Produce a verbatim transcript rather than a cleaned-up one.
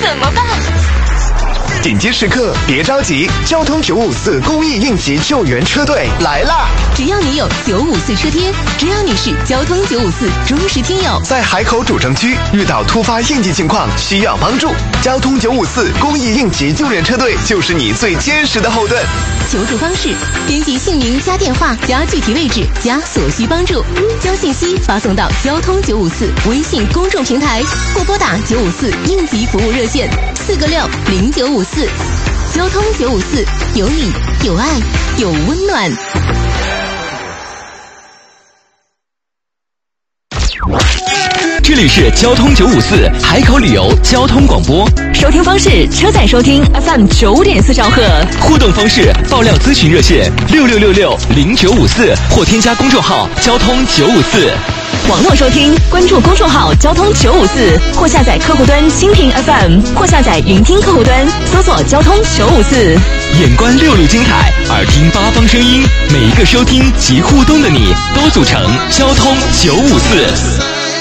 怎么办？ 紧急时刻别着急，交通九五四公益应急救援车队来啦！ 只要你有九五四车贴，只要你是交通九五四忠实听友， 在海口主城区遇到突发应急情况需要帮助，交通九五四公益应急救援车队就是你最坚实的后盾。 求助方式：编辑姓名加电话加具体位置加所需帮助，将信息发送到交通九五四微信公众平台，或拨打九五四应急服务热线四个六零九五四。交通九五四，有你，有爱，有温暖。 这里是交通九五四海口旅游交通广播， 收听方式：车载收听 F M 九点四兆赫， 互动方式：爆料咨询热线六六六六零九五四，或添加公众号交通九五四。 网络收听，关注公众号交通九五四，或下载客户端蜻蜓 F M， 或下载云听客户端，搜索交通九五四。 眼观六路精彩，耳听八方声音，每一个收听及互动的你，都组成交通九五四。